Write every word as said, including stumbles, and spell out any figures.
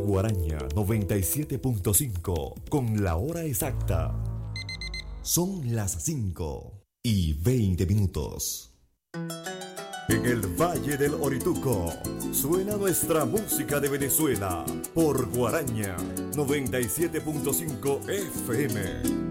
Guaraña noventa y siete punto cinco con la hora exacta. Son las cinco y veinte minutos. En el Valle del Orituco suena nuestra música de Venezuela por Guaraña noventa y siete punto cinco F M.